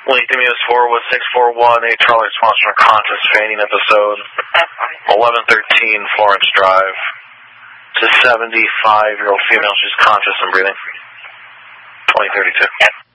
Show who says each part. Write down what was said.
Speaker 1: Link to Muse 4 was 641, a trolley response from a conscious fainting episode. 1113 Florence Drive. It's a 75-year-old female. She's conscious and breathing. 2032.